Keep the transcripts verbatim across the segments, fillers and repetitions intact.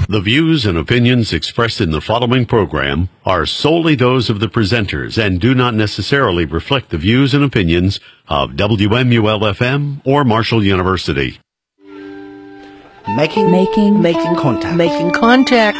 The views and opinions expressed in the following program are solely those of the presenters and do not necessarily reflect the views and opinions of W M U L F M or Marshall University. Making, making, making contact. Making contact.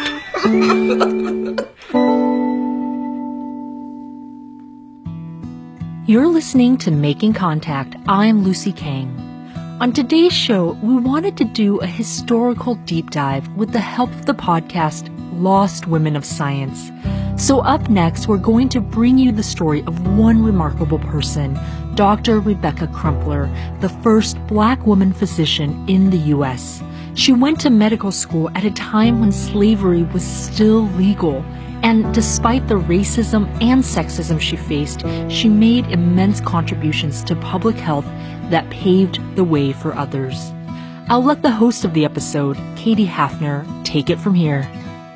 You're listening to Making Contact. I'm Lucy Kang. On today's show, we wanted to do a historical deep dive with the help of the podcast Lost Women of Science. So up next, we're going to bring you the story of one remarkable person, Doctor Rebecca Crumpler, the first black woman physician in the U S She went to medical school at a time when slavery was still legal. And despite the racism and sexism she faced, she made immense contributions to public health that paved the way for others. I'll let the host of the episode, Katie Hafner, take it from here.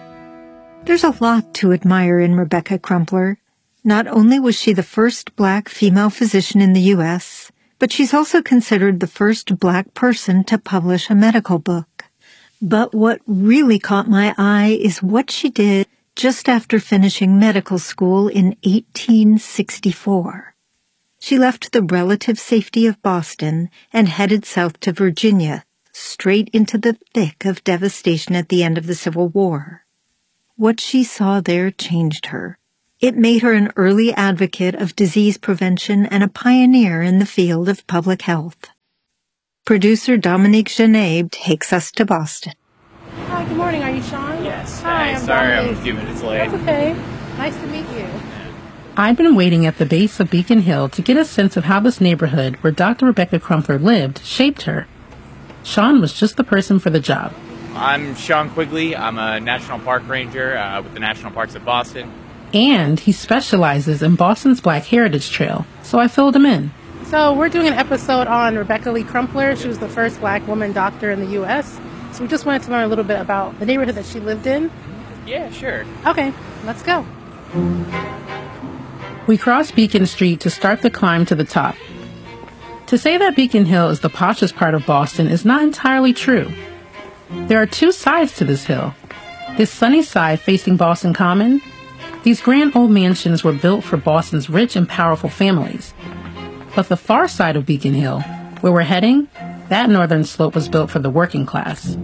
There's a lot to admire in Rebecca Crumpler. Not only was she the first black female physician in the U S, but she's also considered the first black person to publish a medical book. But what really caught my eye is what she did just after finishing medical school in eighteen sixty-four. She left the relative safety of Boston and headed south to Virginia, straight into the thick of devastation at the end of the Civil War. What she saw there changed her. It made her an early advocate of disease prevention and a pioneer in the field of public health. Producer Dominique Genet takes us to Boston. Hi, good morning. Are you Sean? Yes. Hi, Hi, I'm sorry Dominique. I'm a few minutes late. That's okay. Nice to meet you. I've been waiting at the base of Beacon Hill to get a sense of how this neighborhood where Doctor Rebecca Crumpler lived shaped her. Sean was just the person for the job. I'm Sean Quigley. I'm a National Park Ranger uh, with the National Parks of Boston. And he specializes in Boston's Black Heritage Trail, so I filled him in. So we're doing an episode on Rebecca Lee Crumpler. She was the first black woman doctor in the U S So we just wanted to learn a little bit about the neighborhood that she lived in. Yeah, sure. Okay, let's go. We crossed Beacon Street to start the climb to the top. To say that Beacon Hill is the poshest part of Boston is not entirely true. There are two sides to this hill. This sunny side facing Boston Common. These grand old mansions were built for Boston's rich and powerful families. But the far side of Beacon Hill, where we're heading, that northern slope was built for the working class.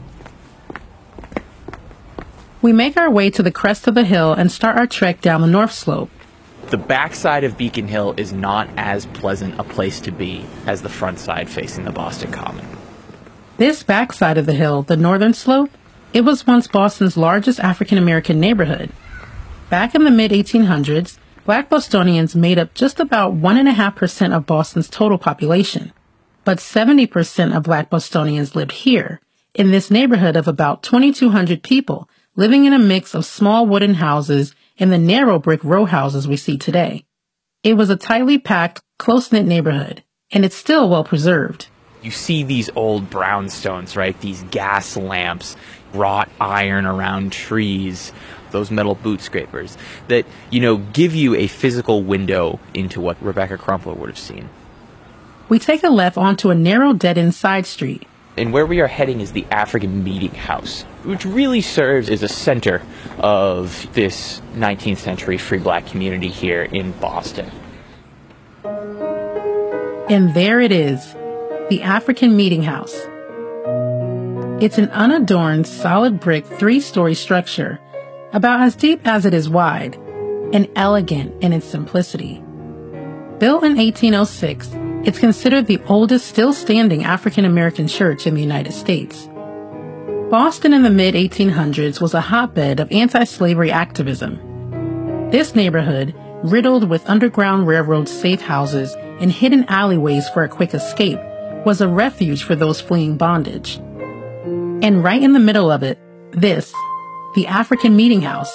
We make our way to the crest of the hill and start our trek down the north slope. The back side of Beacon Hill is not as pleasant a place to be as the front side facing the Boston Common. This back side of the hill, the northern slope, it was once Boston's largest African-American neighborhood. Back in the mid eighteen hundreds, black Bostonians made up just about one point five percent of Boston's total population. But seventy percent of black Bostonians lived here, in this neighborhood of about twenty-two hundred people, living in a mix of small wooden houses and the narrow brick row houses we see today. It was a tightly packed, close-knit neighborhood, and it's still well preserved. You see these old brownstones, right? These gas lamps, wrought iron around trees, those metal boot scrapers that, you know, give you a physical window into what Rebecca Crumpler would have seen. We take a left onto a narrow dead-end side street. And where we are heading is the African Meeting House, which really serves as a center of this nineteenth century free black community here in Boston. And there it is, the African Meeting House. It's an unadorned, solid brick, three-story structure, about as deep as it is wide, and elegant in its simplicity. Built in eighteen oh six, it's considered the oldest still-standing African-American church in the United States. Boston in the mid eighteen hundreds was a hotbed of anti-slavery activism. This neighborhood, riddled with Underground Railroad safe houses and hidden alleyways for a quick escape, was a refuge for those fleeing bondage. And right in the middle of it, this, the African Meeting House.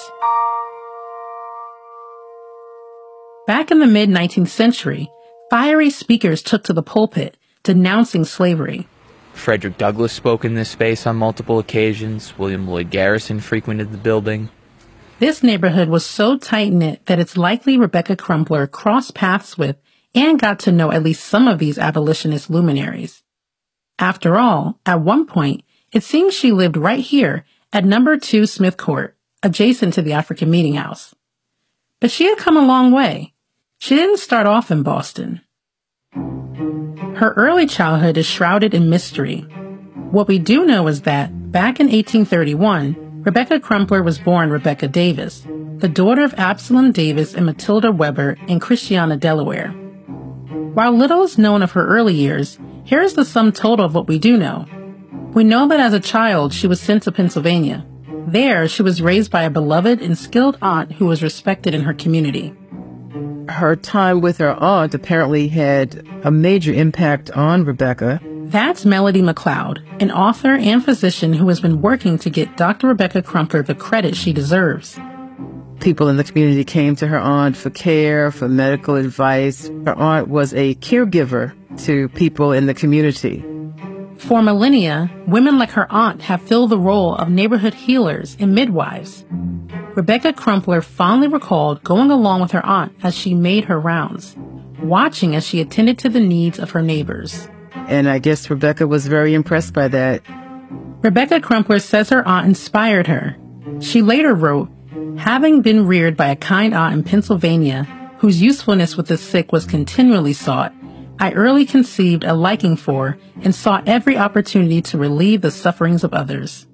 Back in the mid nineteenth century, fiery speakers took to the pulpit, denouncing slavery. Frederick Douglass spoke in this space on multiple occasions. William Lloyd Garrison frequented the building. This neighborhood was so tight-knit that it's likely Rebecca Crumpler crossed paths with and got to know at least some of these abolitionist luminaries. After all, at one point, it seems she lived right here at number two Smith Court, adjacent to the African Meeting House. But she had come a long way. She didn't start off in Boston. Her early childhood is shrouded in mystery. What we do know is that, back in eighteen thirty-one, Rebecca Crumpler was born Rebecca Davis, the daughter of Absalom Davis and Matilda Weber in Christiana, Delaware. While little is known of her early years, here is the sum total of what we do know. We know that as a child, she was sent to Pennsylvania. There, she was raised by a beloved and skilled aunt who was respected in her community. Her time with her aunt apparently had a major impact on Rebecca. That's Melody McLeod, an author and physician who has been working to get Doctor Rebecca Crumpler the credit she deserves. People in the community came to her aunt for care, for medical advice. Her aunt was a caregiver to people in the community. For millennia, women like her aunt have filled the role of neighborhood healers and midwives. Rebecca Crumpler fondly recalled going along with her aunt as she made her rounds, watching as she attended to the needs of her neighbors. And I guess Rebecca was very impressed by that. Rebecca Crumpler says her aunt inspired her. She later wrote, "Having been reared by a kind aunt in Pennsylvania, whose usefulness with the sick was continually sought, I early conceived a liking for and sought every opportunity to relieve the sufferings of others."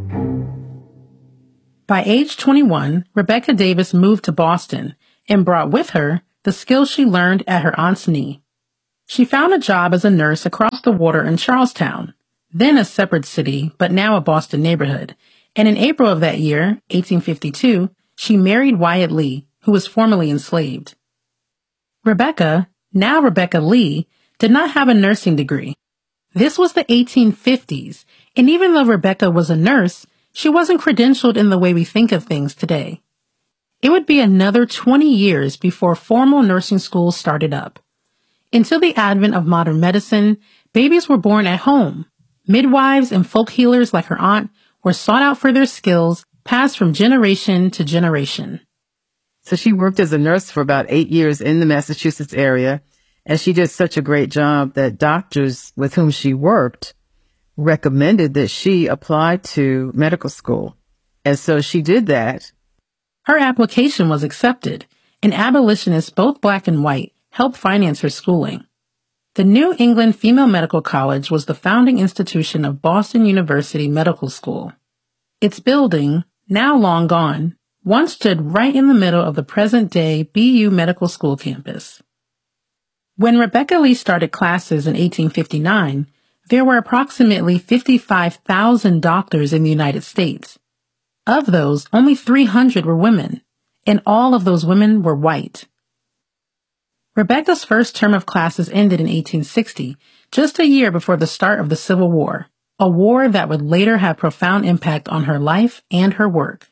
By age twenty-one, Rebecca Davis moved to Boston and brought with her the skills she learned at her aunt's knee. She found a job as a nurse across the water in Charlestown, then a separate city, but now a Boston neighborhood. And in April of that year, eighteen fifty-two, she married Wyatt Lee, who was formerly enslaved. Rebecca, now Rebecca Lee, did not have a nursing degree. This was the eighteen fifties, and even though Rebecca was a nurse, she wasn't credentialed in the way we think of things today. It would be another twenty years before formal nursing schools started up. Until the advent of modern medicine, babies were born at home. Midwives and folk healers like her aunt were sought out for their skills, passed from generation to generation. So she worked as a nurse for about eight years in the Massachusetts area, and she did such a great job that doctors with whom she worked recommended that she apply to medical school. And so she did that. Her application was accepted, and abolitionists, both black and white, helped finance her schooling. The New England Female Medical College was the founding institution of Boston University Medical School. Its building, now long gone, once stood right in the middle of the present-day B U Medical School campus. When Rebecca Lee started classes in eighteen fifty-nine, there were approximately fifty-five thousand doctors in the United States. Of those, only three hundred were women, and all of those women were white. Rebecca's first term of classes ended in eighteen sixty, just a year before the start of the Civil War, a war that would later have profound impact on her life and her work.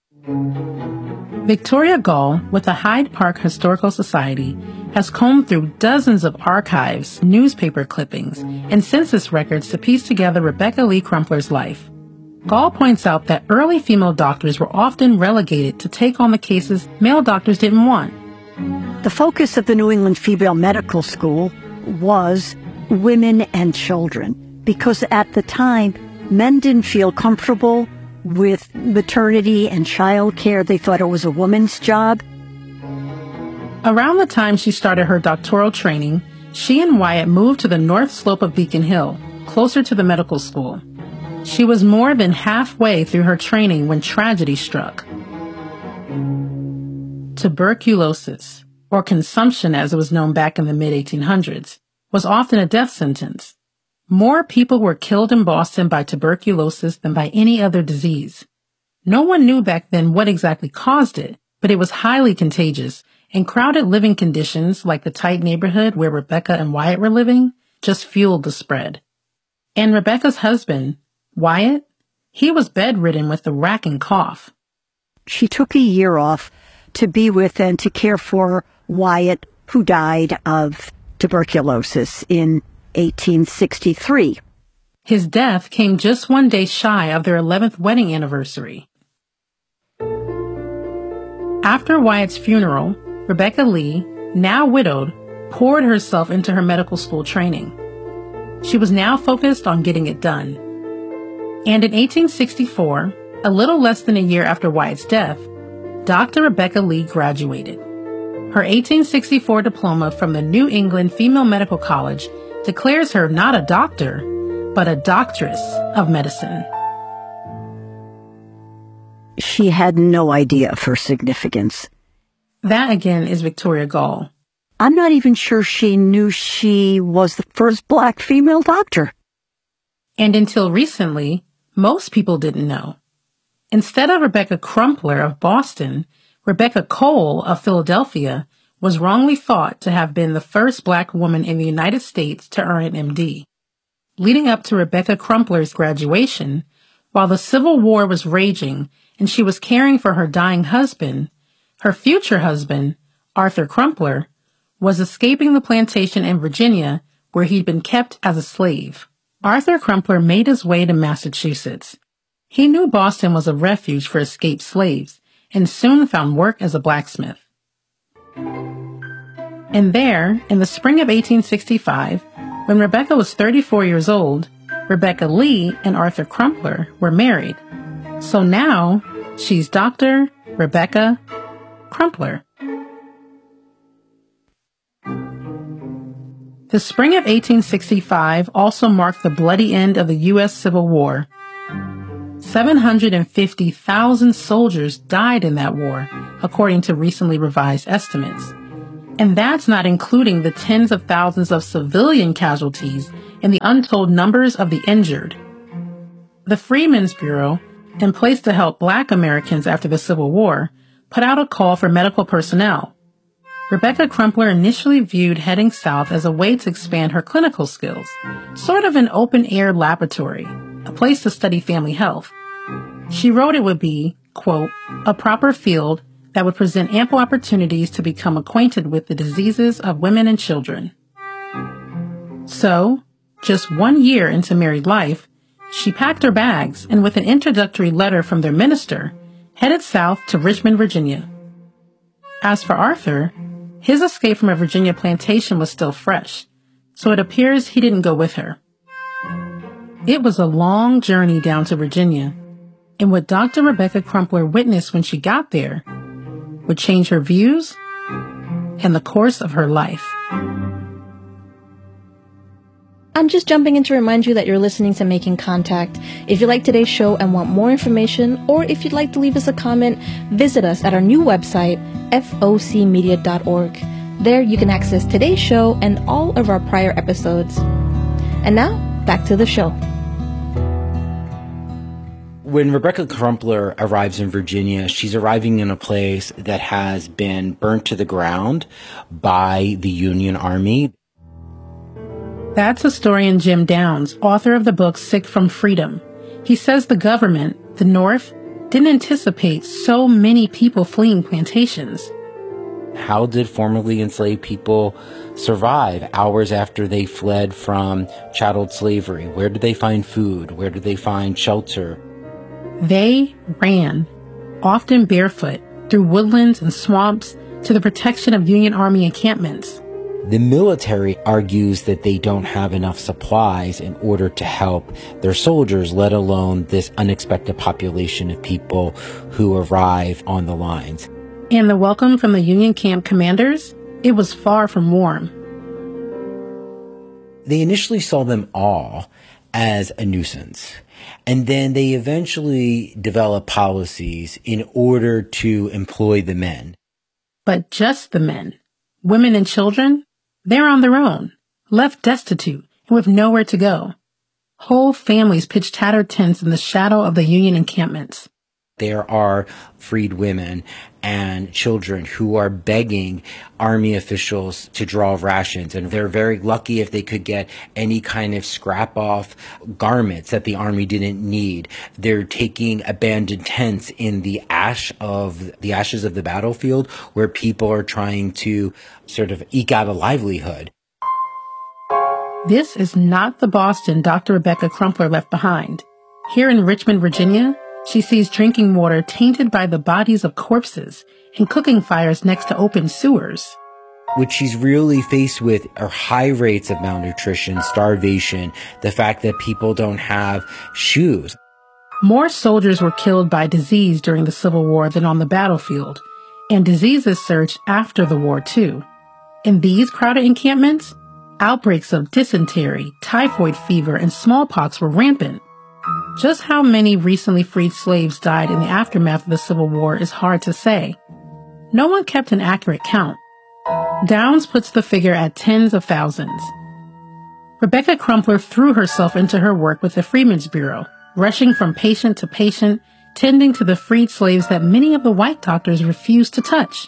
Victoria Gall, with the Hyde Park Historical Society, has combed through dozens of archives, newspaper clippings, and census records to piece together Rebecca Lee Crumpler's life. Gall points out that early female doctors were often relegated to take on the cases male doctors didn't want. The focus of the New England Female Medical School was women and children, because at the time, men didn't feel comfortable with maternity and child care. They thought it was a woman's job. Around the time she started her doctoral training, she and Wyatt moved to the north slope of Beacon Hill, closer to the medical school. She was more than halfway through her training when tragedy struck. Tuberculosis, or consumption as it was known back in the mid eighteen hundreds, was often a death sentence. More people were killed in Boston by tuberculosis than by any other disease. No one knew back then what exactly caused it, but it was highly contagious, and crowded living conditions like the tight neighborhood where Rebecca and Wyatt were living just fueled the spread. And Rebecca's husband, Wyatt, he was bedridden with the racking cough. She took a year off to be with and to care for Wyatt, who died of tuberculosis in eighteen sixty-three. His death came just one day shy of their eleventh wedding anniversary. After Wyatt's funeral, Rebecca Lee, now widowed, poured herself into her medical school training. She was now focused on getting it done. And in eighteen sixty-four, A little less than a year after Wyatt's death, Doctor Rebecca Lee graduated. Her eighteen sixty-four diploma from the New England Female Medical College declares her not a doctor, but a doctress of medicine. She had no idea of her significance. That again is Victoria Gall. I'm not even sure she knew she was the first black female doctor. And until recently, most people didn't know. Instead of Rebecca Crumpler of Boston, Rebecca Cole of Philadelphia was wrongly thought to have been the first black woman in the United States to earn an M D. Leading up to Rebecca Crumpler's graduation, while the Civil War was raging and she was caring for her dying husband, her future husband, Arthur Crumpler, was escaping the plantation in Virginia where he'd been kept as a slave. Arthur Crumpler made his way to Massachusetts. He knew Boston was a refuge for escaped slaves and soon found work as a blacksmith. And there, in the spring of eighteen sixty-five, when Rebecca was thirty-four years old, Rebecca Lee and Arthur Crumpler were married. So now, she's Doctor Rebecca Crumpler. The spring of eighteen sixty-five also marked the bloody end of the U S Civil War. seven hundred fifty thousand soldiers died in that war, according to recently revised estimates. And that's not including the tens of thousands of civilian casualties and the untold numbers of the injured. The Freedmen's Bureau, in place to help black Americans after the Civil War, put out a call for medical personnel. Rebecca Crumpler initially viewed heading south as a way to expand her clinical skills, sort of an open-air laboratory, a place to study family health. She wrote it would be, quote, a proper field that would present ample opportunities to become acquainted with the diseases of women and children. So, just one year into married life, she packed her bags and with an introductory letter from their minister, headed south to Richmond, Virginia. As for Arthur, his escape from a Virginia plantation was still fresh, so it appears he didn't go with her. It was a long journey down to Virginia, and what Doctor Rebecca Crumpler witnessed when she got there would change her views and the course of her life. I'm just jumping in to remind you that you're listening to Making Contact. If you like today's show and want more information, or if you'd like to leave us a comment, visit us at our new website, f o c media dot org. There you can access today's show and all of our prior episodes. And now, back to the show. When Rebecca Crumpler arrives in Virginia, she's arriving in a place that has been burnt to the ground by the Union Army. That's historian Jim Downs, author of the book Sick from Freedom. He says the government, the North, didn't anticipate so many people fleeing plantations. How did formerly enslaved people survive hours after they fled from chattel slavery? Where did they find food? Where did they find shelter? They ran, often barefoot, through woodlands and swamps to the protection of Union Army encampments. The military argues that they don't have enough supplies in order to help their soldiers, let alone this unexpected population of people who arrive on the lines. And the welcome from the Union camp commanders? It was far from warm. They initially saw them all as a nuisance. And then they eventually developed policies in order to employ the men. But just the men. Women and children? They're on their own, left destitute and with nowhere to go. Whole families pitch tattered tents in the shadow of the Union encampments. There are freed women and children who are begging army officials to draw rations, and they're very lucky if they could get any kind of scrap-off garments that the army didn't need. They're taking abandoned tents in the ash of the ashes of the battlefield where people are trying to sort of eke out a livelihood. This is not the Boston Doctor Rebecca Crumpler left behind. Here in Richmond, Virginia, she sees drinking water tainted by the bodies of corpses and cooking fires next to open sewers. What she's really faced with are high rates of malnutrition, starvation, the fact that people don't have shoes. More soldiers were killed by disease during the Civil War than on the battlefield, and diseases surged after the war too. In these crowded encampments, outbreaks of dysentery, typhoid fever, and smallpox were rampant. Just how many recently freed slaves died in the aftermath of the Civil War is hard to say. No one kept an accurate count. Downs puts the figure at tens of thousands. Rebecca Crumpler threw herself into her work with the Freedmen's Bureau, rushing from patient to patient, tending to the freed slaves that many of the white doctors refused to touch.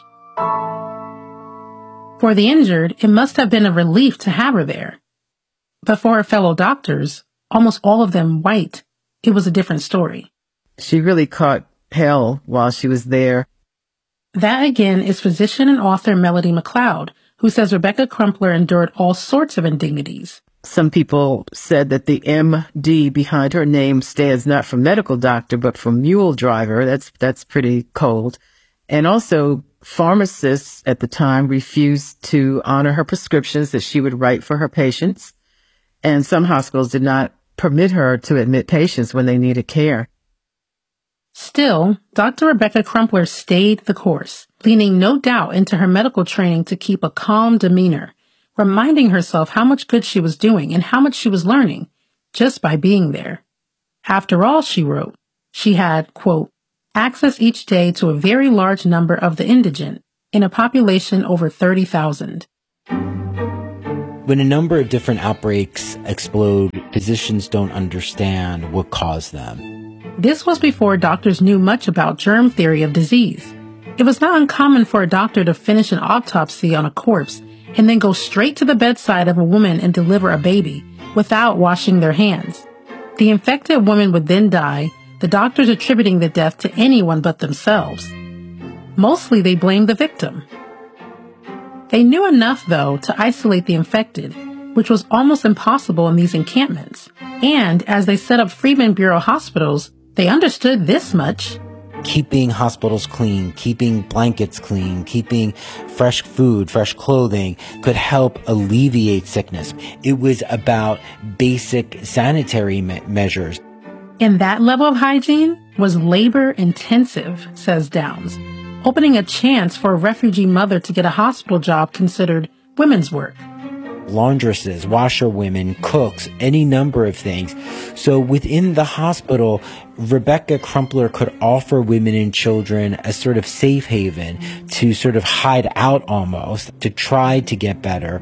For the injured, it must have been a relief to have her there. But for her fellow doctors, almost all of them white, it was a different story. She really caught hell while she was there. That again is physician and author Melody McLeod, who says Rebecca Crumpler endured all sorts of indignities. Some people said that the M D behind her name stands not for medical doctor, but for mule driver. That's that's pretty cold. And also, pharmacists at the time refused to honor her prescriptions that she would write for her patients. And some hospitals did not permit her to admit patients when they needed care. Still, Doctor Rebecca Crumpler stayed the course, leaning no doubt into her medical training to keep a calm demeanor, reminding herself how much good she was doing and how much she was learning just by being there. After all, she wrote, she had, quote, access each day to a very large number of the indigent in a population over thirty thousand. When a number of different outbreaks explode, physicians don't understand what caused them. This was before doctors knew much about germ theory of disease. It was not uncommon for a doctor to finish an autopsy on a corpse and then go straight to the bedside of a woman and deliver a baby without washing their hands. The infected woman would then die, the doctors attributing the death to anyone but themselves. Mostly they blamed the victim. They knew enough, though, to isolate the infected, which was almost impossible in these encampments. And as they set up Freedmen Bureau hospitals, they understood this much. Keeping hospitals clean, keeping blankets clean, keeping fresh food, fresh clothing could help alleviate sickness. It was about basic sanitary me- measures. And that level of hygiene was labor intensive, says Downs, opening a chance for a refugee mother to get a hospital job considered women's work. Laundresses, washerwomen, cooks, any number of things. So within the hospital, Rebecca Crumpler could offer women and children a sort of safe haven to sort of hide out almost, to try to get better.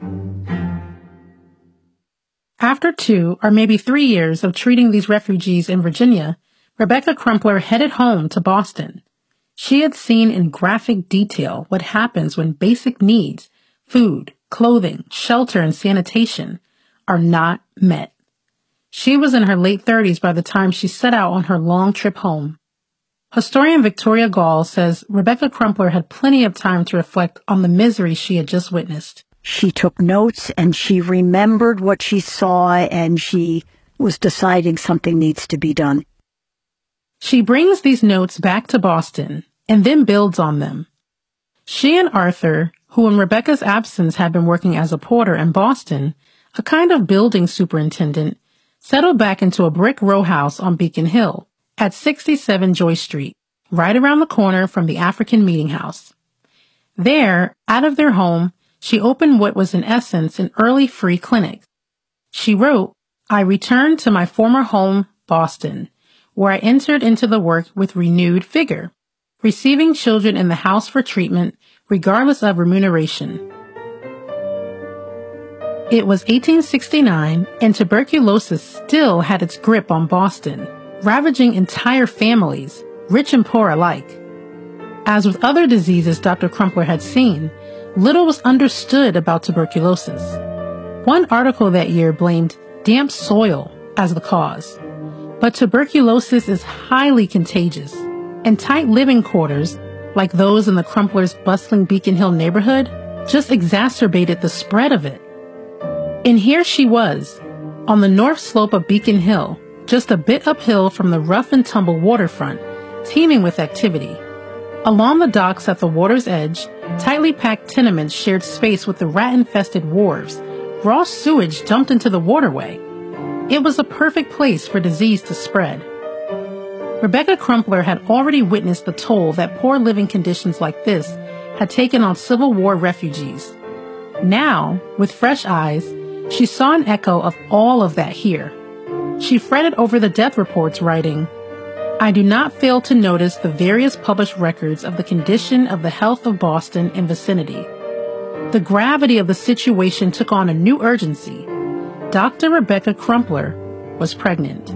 After two or maybe three years of treating these refugees in Virginia, Rebecca Crumpler headed home to Boston. She had seen in graphic detail what happens when basic needs, food, clothing, shelter, and sanitation are not met. She was in her late thirties by the time she set out on her long trip home. Historian Victoria Gall says Rebecca Crumpler had plenty of time to reflect on the misery she had just witnessed. She took notes and she remembered what she saw and she was deciding something needs to be done. She brings these notes back to Boston and then builds on them. She and Arthur, who in Rebecca's absence had been working as a porter in Boston, a kind of building superintendent, settled back into a brick row house on Beacon Hill at sixty-seven Joy Street, right around the corner from the African Meeting House. There, out of their home, she opened what was in essence an early free clinic. She wrote, I returned to my former home, Boston, where I entered into the work with renewed vigor, receiving children in the house for treatment regardless of remuneration. It was eighteen sixty-nine, and tuberculosis still had its grip on Boston, ravaging entire families, rich and poor alike. As with other diseases Doctor Crumpler had seen, little was understood about tuberculosis. One article that year blamed damp soil as the cause. But tuberculosis is highly contagious, and tight living quarters, like those in the Crumplers' bustling Beacon Hill neighborhood, just exacerbated the spread of it. And here she was, on the north slope of Beacon Hill, just a bit uphill from the rough and tumble waterfront, teeming with activity. Along the docks at the water's edge, tightly packed tenements shared space with the rat-infested wharves, raw sewage dumped into the waterway. It was a perfect place for disease to spread. Rebecca Crumpler had already witnessed the toll that poor living conditions like this had taken on Civil War refugees. Now, with fresh eyes, she saw an echo of all of that here. She fretted over the death reports, writing, "I do not fail to notice the various published records of the condition of the health of Boston and vicinity. The gravity of the situation took on a new urgency. Doctor Rebecca Crumpler was pregnant."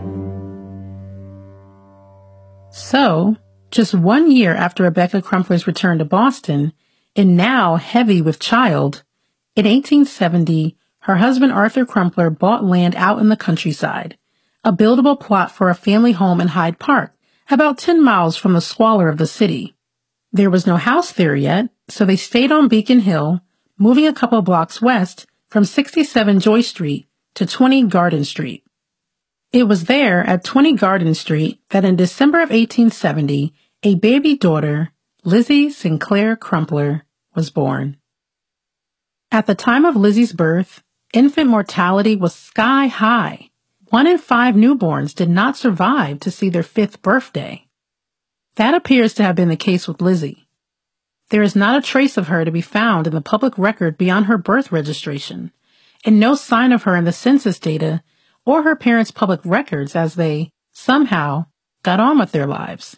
So, just one year after Rebecca Crumpler's return to Boston, and now heavy with child, in eighteen seventy, her husband Arthur Crumpler bought land out in the countryside, a buildable plot for a family home in Hyde Park, about ten miles from the squalor of the city. There was no house there yet, so they stayed on Beacon Hill, moving a couple blocks west from sixty-seven Joy Street to twenty Garden Street. It was there at twenty Garden Street that in December of eighteen seventy, a baby daughter, Lizzie Sinclair Crumpler, was born. At the time of Lizzie's birth, infant mortality was sky high. One in five newborns did not survive to see their fifth birthday. That appears to have been the case with Lizzie. There is not a trace of her to be found in the public record beyond her birth registration, and no sign of her in the census data or her parents' public records as they, somehow, got on with their lives.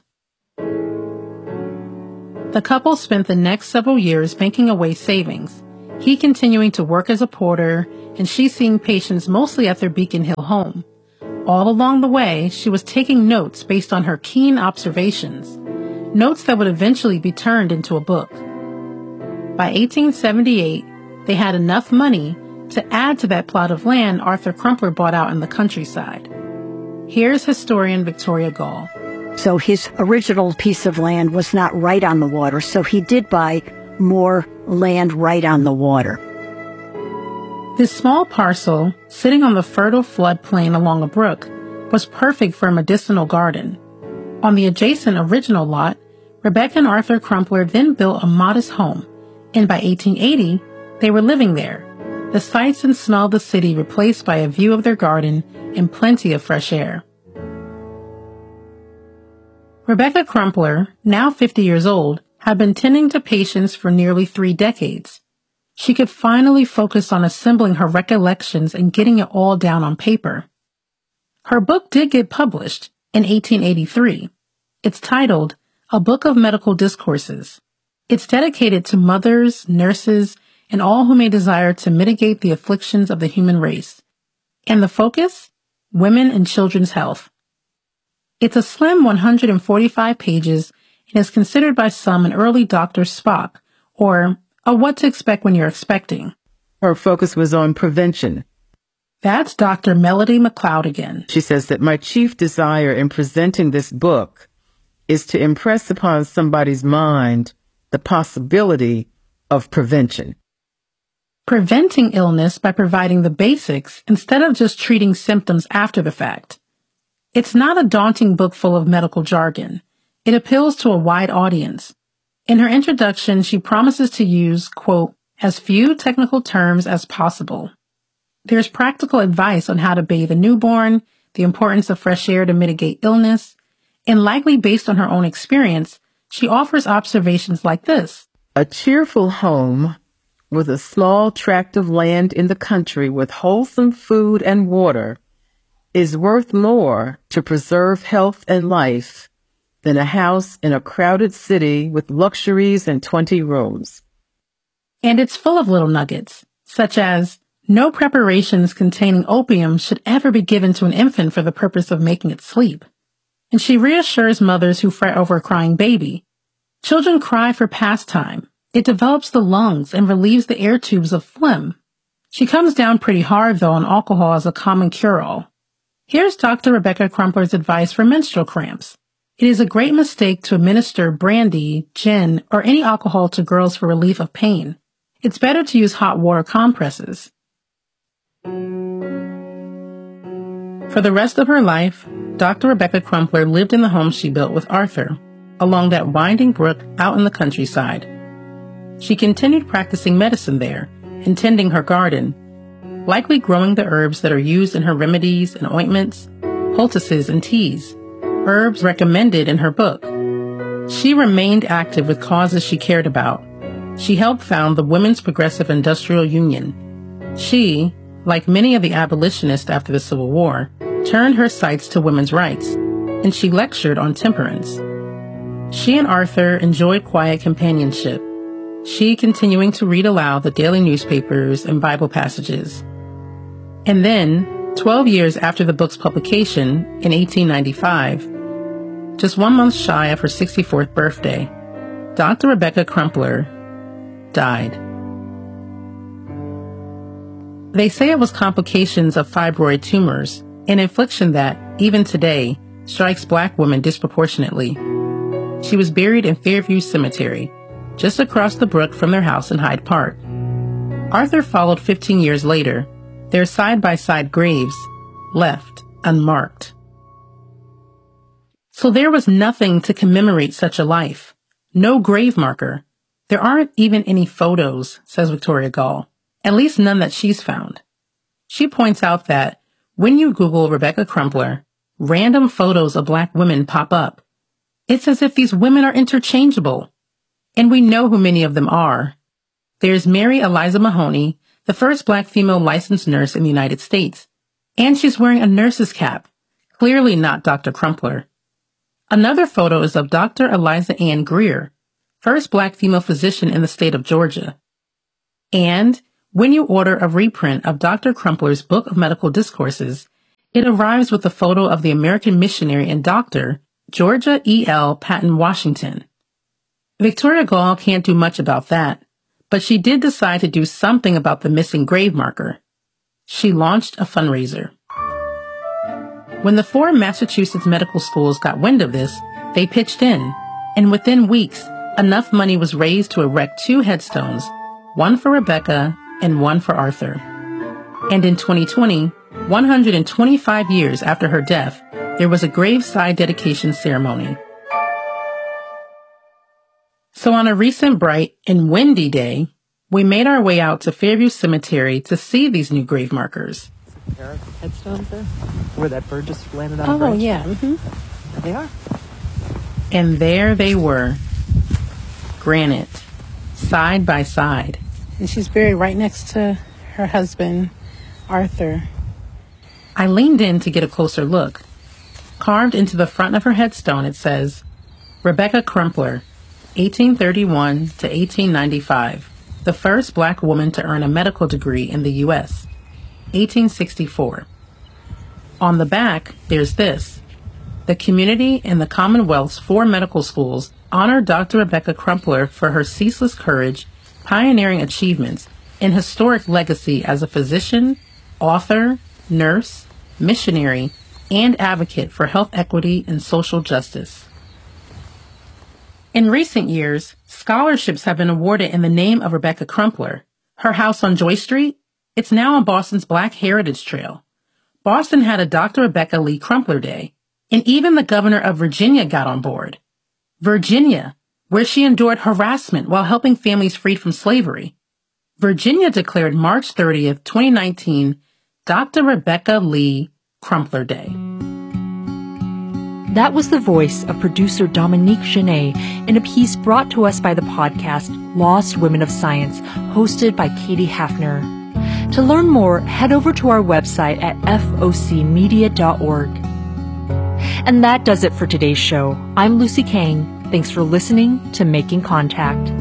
The couple spent the next several years banking away savings, he continuing to work as a porter and she seeing patients mostly at their Beacon Hill home. All along the way, she was taking notes based on her keen observations, notes that would eventually be turned into a book. By eighteen seventy-eight, they had enough money to add to that plot of land Arthur Crumpler bought out in the countryside. Here's historian Victoria Gall. So his original piece of land was not right on the water, so he did buy more land right on the water. This small parcel, sitting on the fertile floodplain along a brook, was perfect for a medicinal garden. On the adjacent original lot, Rebecca and Arthur Crumpler then built a modest home, and by eighteen eighty, they were living there. The sights and smell of the city replaced by a view of their garden and plenty of fresh air. Rebecca Crumpler, now fifty years old, had been tending to patients for nearly three decades. She could finally focus on assembling her recollections and getting it all down on paper. Her book did get published in eighteen eighty-three. It's titled A Book of Medical Discourses. It's dedicated to mothers, nurses, and all who may desire to mitigate the afflictions of the human race. And the focus? Women and children's health. It's a slim one hundred forty-five pages and is considered by some an early Doctor Spock, or a what to expect when you're expecting. Her focus was on prevention. That's Doctor Melody McLeod again. She says that my chief desire in presenting this book is to impress upon somebody's mind the possibility of prevention. Preventing illness by providing the basics instead of just treating symptoms after the fact. It's not a daunting book full of medical jargon. It appeals to a wide audience. In her introduction, she promises to use, quote, as few technical terms as possible. There's practical advice on how to bathe a newborn, the importance of fresh air to mitigate illness, and likely based on her own experience, she offers observations like this. A cheerful home with a small tract of land in the country with wholesome food and water is worth more to preserve health and life than a house in a crowded city with luxuries and twenty rooms. And it's full of little nuggets, such as no preparations containing opium should ever be given to an infant for the purpose of making it sleep. And she reassures mothers who fret over a crying baby. Children cry for pastime. It develops the lungs and relieves the air tubes of phlegm. She comes down pretty hard, though, on alcohol as a common cure-all. Here's Doctor Rebecca Crumpler's advice for menstrual cramps. It is a great mistake to administer brandy, gin, or any alcohol to girls for relief of pain. It's better to use hot water compresses. For the rest of her life, Doctor Rebecca Crumpler lived in the home she built with Arthur, along that winding brook out in the countryside. She continued practicing medicine there and tending her garden, likely growing the herbs that are used in her remedies and ointments, poultices and teas, herbs recommended in her book. She remained active with causes she cared about. She helped found the Women's Progressive Industrial Union. She, like many of the abolitionists after the Civil War, turned her sights to women's rights, and she lectured on temperance. She and Arthur enjoyed quiet companionship, she continuing to read aloud the daily newspapers and Bible passages. And then, twelve years after the book's publication, in eighteen ninety-five, just one month shy of her sixty-fourth birthday, Doctor Rebecca Crumpler died. They say it was complications of fibroid tumors, an affliction that, even today, strikes Black women disproportionately. She was buried in Fairview Cemetery, just across the brook from their house in Hyde Park. Arthur followed fifteen years later, their side-by-side graves left unmarked. So there was nothing to commemorate such a life. No grave marker. There aren't even any photos, says Victoria Gall, at least none that she's found. She points out that when you Google Rebecca Crumpler, random photos of Black women pop up. It's as if these women are interchangeable. And we know who many of them are. There's Mary Eliza Mahoney, the first Black female licensed nurse in the United States. And she's wearing a nurse's cap. Clearly not Doctor Crumpler. Another photo is of Doctor Eliza Ann Greer, first Black female physician in the state of Georgia. And when you order a reprint of Doctor Crumpler's Book of Medical Discourses, it arrives with a photo of the American missionary and doctor, Georgia E L Patton Washington. Victoria Gall can't do much about that, but she did decide to do something about the missing grave marker. She launched a fundraiser. When the four Massachusetts medical schools got wind of this, they pitched in, and within weeks, enough money was raised to erect two headstones, one for Rebecca and one for Arthur. And in twenty twenty, one hundred twenty-five years after her death, there was a graveside dedication ceremony. So on a recent bright and windy day, we made our way out to Fairview Cemetery to see these new grave markers. There are headstones there, where that bird just landed on oh, a branch. Oh, yeah. Mm-hmm. There they are. And there they were, granite, side by side. And she's buried right next to her husband, Arthur. I leaned in to get a closer look. Carved into the front of her headstone, it says, Rebecca Crumpler, eighteen thirty-one to eighteen ninety-five, the first Black woman to earn a medical degree in the U S, eighteen sixty-four. On the back, there's this. The community and the Commonwealth's four medical schools honor Doctor Rebecca Crumpler for her ceaseless courage, pioneering achievements, and historic legacy as a physician, author, nurse, missionary, and advocate for health equity and social justice. In recent years, scholarships have been awarded in the name of Rebecca Crumpler. Her house on Joy Street, it's now on Boston's Black Heritage Trail. Boston had a Doctor Rebecca Lee Crumpler Day, and even the governor of Virginia got on board. Virginia, where she endured harassment while helping families freed from slavery. Virginia declared March thirtieth, twenty nineteen, Doctor Rebecca Lee Crumpler Day. That was the voice of producer Dominique Genet in a piece brought to us by the podcast Lost Women of Science, hosted by Katie Hafner. To learn more, head over to our website at f o c media dot org. And that does it for today's show. I'm Lucy Kang. Thanks for listening to Making Contact.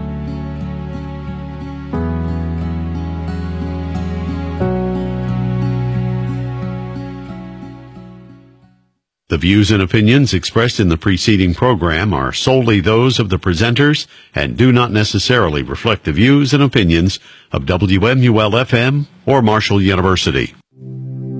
The views and opinions expressed in the preceding program are solely those of the presenters and do not necessarily reflect the views and opinions of W M U L F M or Marshall University.